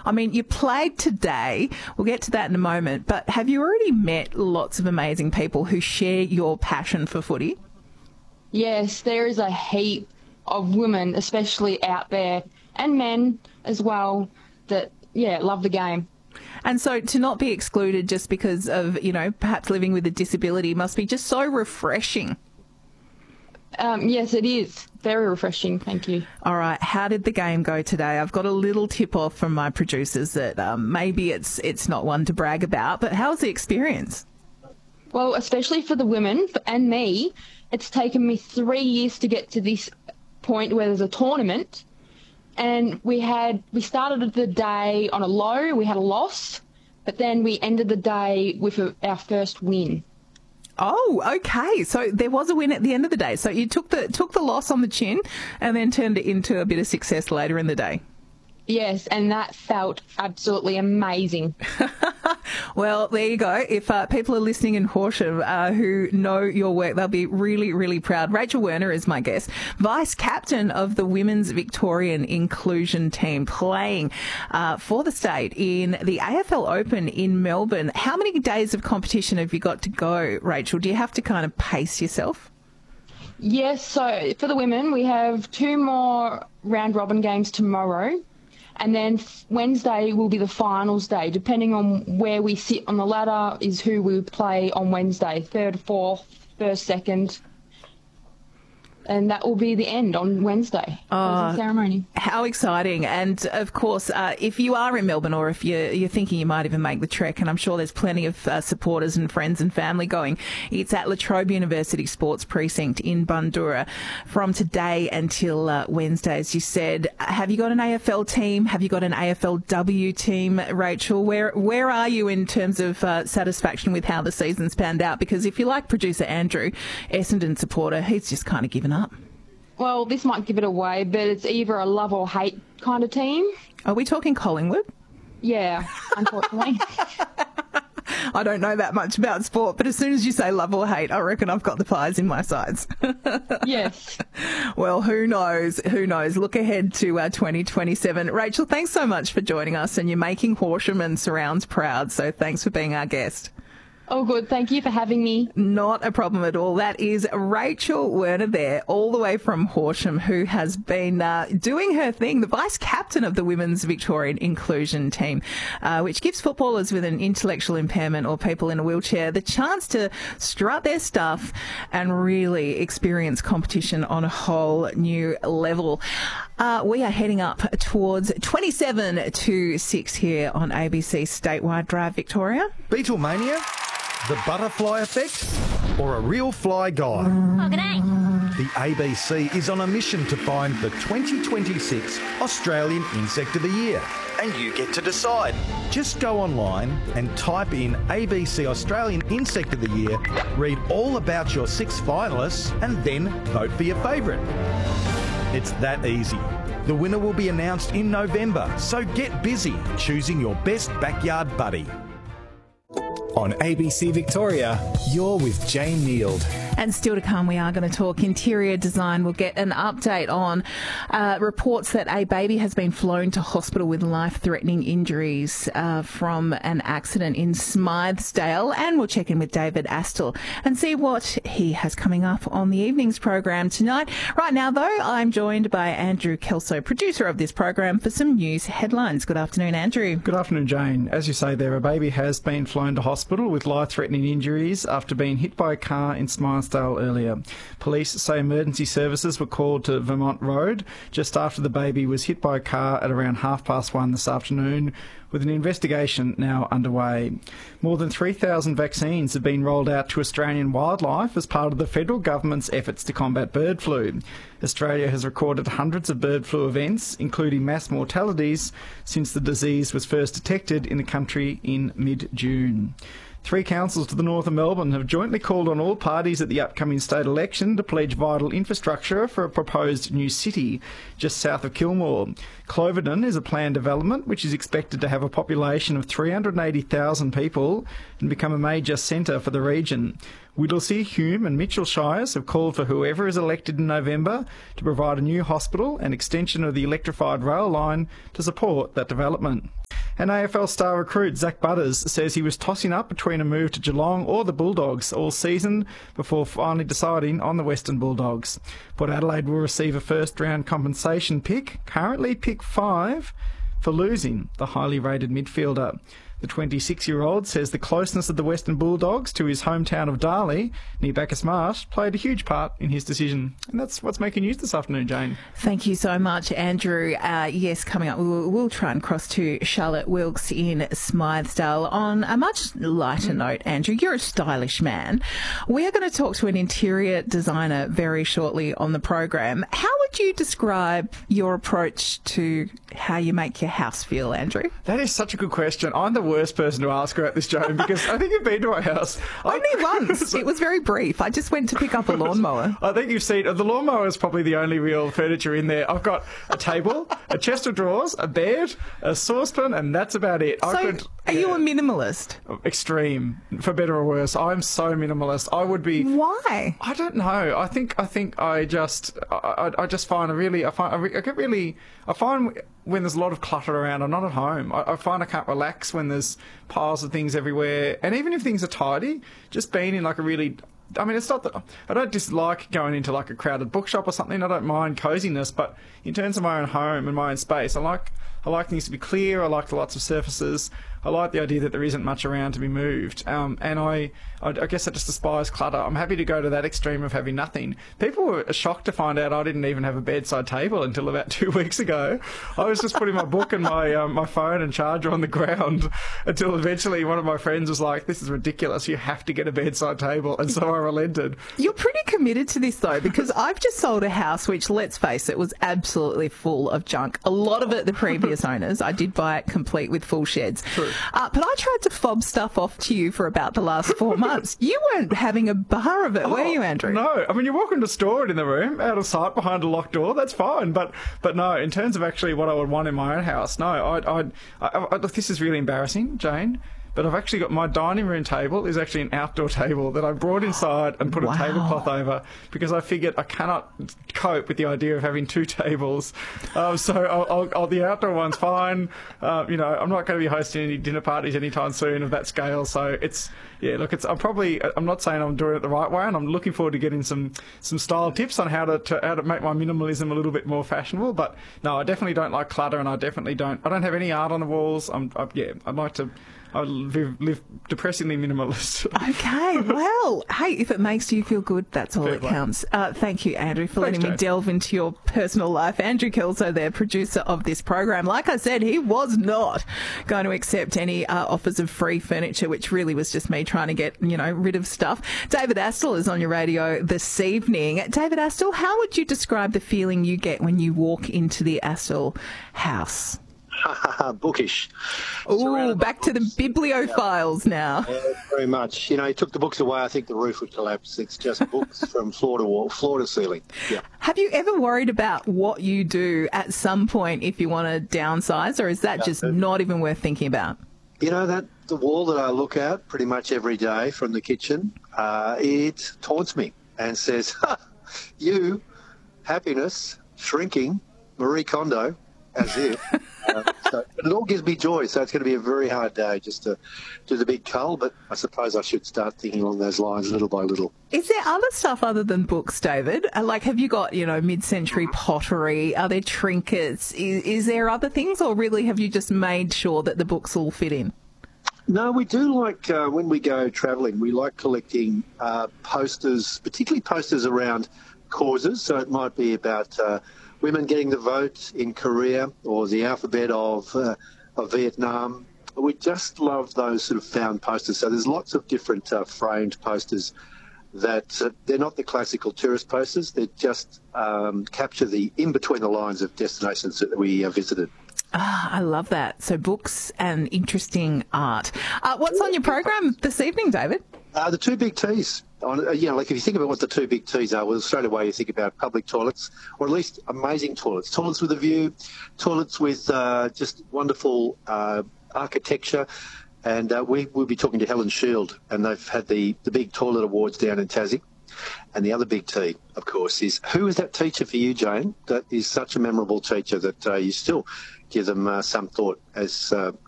I mean, you played today. We'll get to that in a moment. But have you already met lots of amazing people who share your passion for footy? Yes, there is a heap of women, especially out there, and men as well, that, love the game. And so to not be excluded just because of, perhaps living with a disability must be just so refreshing. Yes, it is. Very refreshing. Thank you. All right. How did the game go today? I've got a little tip off from my producers that maybe it's not one to brag about, but how was the experience? Well, especially for the women and me, it's taken me 3 years to get to this point where there's a tournament. And we started the day on a low, we had a loss, but then we ended the day with our first win. Oh, okay. So there was a win at the end of the day. So you took the loss on the chin and then turned it into a bit of success later in the day. Yes, and that felt absolutely amazing. Well, there you go. If people are listening in Horsham who know your work, they'll be really, really proud. Rachel Werner is my guest, vice captain of the Women's Victorian Inclusion Team, playing for the state in the AFL Open in Melbourne. How many days of competition have you got to go, Rachel? Do you have to kind of pace yourself? Yes, so for the women, we have 2 more round-robin games tomorrow. And then Wednesday will be the finals day. Depending on where we sit on the ladder is who we play on Wednesday, 3rd, 4th, 1st, 2nd. And that will be the end on Wednesday. Closing ceremony. How exciting. And, of course, if you are in Melbourne or if you're thinking you might even make the trek, and I'm sure there's plenty of supporters and friends and family going, it's at La Trobe University Sports Precinct in Bundoora from today until Wednesday, as you said. Have you got an AFL team? Have you got an AFLW team, Rachel? Where are you in terms of satisfaction with how the season's panned out? Because if you like producer Andrew, Essendon supporter, he's just kind of given up. Well, this might give it away, but it's either a love or hate kind of team. Are we talking Collingwood? Yeah, unfortunately. I don't know that much about sport, but as soon as you say love or hate, I reckon I've got the pies in my sides. Yes. Well, who knows? Who knows? Look ahead to 2027. Rachel, thanks so much for joining us, and you're making Horsham and surrounds proud, so thanks for being our guest. Oh, good. Thank you for having me. Not a problem at all. That is Rachel Werner there, all the way from Horsham, who has been doing her thing, the vice captain of the Women's Victorian Inclusion Team, which gives footballers with an intellectual impairment or people in a wheelchair the chance to strut their stuff and really experience competition on a whole new level. We are heading up towards 27 to 6 here on ABC Statewide Drive Victoria. Beatlemania? The butterfly effect, or a real fly guy? Oh, g'day. The ABC is on a mission to find the 2026 Australian Insect of the Year. And you get to decide. Just go online and type in ABC Australian Insect of the Year, read all about your 6 finalists, and then vote for your favourite. It's that easy. The winner will be announced in November, so get busy choosing your best backyard buddy. On ABC Victoria, you're with Jane Neild. And still to come, we are going to talk interior design. We'll get an update on reports that a baby has been flown to hospital with life-threatening injuries from an accident in Smythesdale. And we'll check in with David Astle and see what he has coming up on the evening's program tonight. Right now, though, I'm joined by Andrew Kelso, producer of this program, for some news headlines. Good afternoon, Andrew. Good afternoon, Jane. As you say there, a baby has been flown to hospital with life-threatening injuries after being hit by a car in Smythesdale earlier. Police say emergency services were called to Vermont Road just after the baby was hit by a car at around 1:30 this afternoon, with an investigation now underway. More than 3,000 vaccines have been rolled out to Australian wildlife as part of the federal government's efforts to combat bird flu. Australia has recorded hundreds of bird flu events, including mass mortalities, since the disease was first detected in the country in mid-June. 3 councils to the north of Melbourne have jointly called on all parties at the upcoming state election to pledge vital infrastructure for a proposed new city just south of Kilmore. Cloverton is a planned development which is expected to have a population of 380,000 people and become a major centre for the region. Whittlesea, Hume and Mitchell Shires have called for whoever is elected in November to provide a new hospital and extension of the electrified rail line to support that development. And AFL star recruit Zach Butters says he was tossing up between a move to Geelong or the Bulldogs all season before finally deciding on the Western Bulldogs. Port Adelaide will receive a first-round compensation pick, currently pick 5, for losing the highly rated midfielder. The 26-year-old says the closeness of the Western Bulldogs to his hometown of Darley, near Bacchus Marsh, played a huge part in his decision. And that's what's making news this afternoon, Jane. Thank you so much, Andrew. Yes, coming up, we'll try and cross to Charlotte Wilkes in Smythesdale. On a much lighter note, Andrew, you're a stylish man. We are going to talk to an interior designer very shortly on the program. How would you describe your approach to how you make your house feel, Andrew? That is such a good question. I'm the worst person to ask about this, Joan, because I think you've been to my house. Only once. It was very brief. I just went to pick up a lawnmower. I think you've seen... The lawnmower is probably the only real furniture in there. I've got a table, a chest of drawers, a bed, a saucepan, and that's about it. So, are you a minimalist? Extreme, for better or worse. I'm so minimalist. I would be... Why? I don't know. I think I just find I find when there's a lot of clutter around, I'm not at home. I find I can't relax when there's piles of things everywhere. And even if things are tidy, just being in like a really... I mean, it's not that... I don't dislike going into like a crowded bookshop or something. I don't mind coziness, but in terms of my own home and my own space, I like things to be clear. I like lots of surfaces. I like the idea that there isn't much around to be moved. And I guess I just despise clutter. I'm happy to go to that extreme of having nothing. People were shocked to find out I didn't even have a bedside table until about 2 weeks ago. I was just putting my book and my phone and charger on the ground until eventually one of my friends was like, "This is ridiculous. You have to get a bedside table." And so I relented. You're pretty committed to this, though, because I've just sold a house which, let's face it, was absolutely full of junk. A lot of it, the previous owners. I did buy it complete with full sheds. True. But I tried to fob stuff off to you for about the last 4 months. You weren't having a bar of it, were you, Andrew? No. I mean, you're welcome to store it in the room, out of sight, behind a locked door. That's fine. But no, in terms of actually what I would want in my own house, no. This is really embarrassing, Jane. But I've actually got my dining room table is actually an outdoor table that I brought inside and put a tablecloth over because I figured I cannot cope with the idea of having 2 tables. So I'll the outdoor one's fine. I'm not going to be hosting any dinner parties anytime soon of that scale. So I'm not saying I'm doing it the right way, and I'm looking forward to getting some style tips on how to make my minimalism a little bit more fashionable. But no, I definitely don't like clutter, and I don't have any art on the walls. I live depressingly minimalist. Okay, well, hey, if it makes you feel good, that's all that counts. Thank you, Andrew, for letting me delve into your personal life. Andrew Kelso there, producer of this program. Like I said, he was not going to accept any offers of free furniture, which really was just me trying to get, rid of stuff. David Astle is on your radio this evening. David Astle, how would you describe the feeling you get when you walk into the Astle house? Bookish. Oh, back to the bibliophiles now. Yeah, very much. He took the books away, I think the roof would collapse. It's just books from floor to wall, floor to ceiling. Yeah. Have you ever worried about what you do at some point if you want to downsize, or is that just not even worth thinking about? That the wall that I look at pretty much every day from the kitchen, it taunts me and says, "You, happiness, shrinking, Marie Kondo." As if. But it all gives me joy, so it's going to be a very hard day just to do the big cull, but I suppose I should start thinking along those lines little by little. Is there other stuff other than books, David? Have you got, mid-century pottery? Are there trinkets? Is there other things, or really have you just made sure that the books all fit in? No, we do like, when we go travelling, we like collecting posters, particularly posters around causes, so it might be about... women getting the vote in Korea or the alphabet of Vietnam. We just love those sort of found posters. So there's lots of different framed posters that they're not the classical tourist posters. They just capture the in-between the lines of destinations that we visited. I love that. So books and interesting art. What's on your program this evening, David? The 2 big T's. If you think about what the 2 big T's are, well, straight away you think about public toilets, or at least amazing toilets. Toilets with a view, toilets with just wonderful architecture. And we'll be talking to Helen Shield, and they've had the big toilet awards down in Tassie. And the other big T, of course, is who is that teacher for you, Jane? That is such a memorable teacher that you still give them some thought as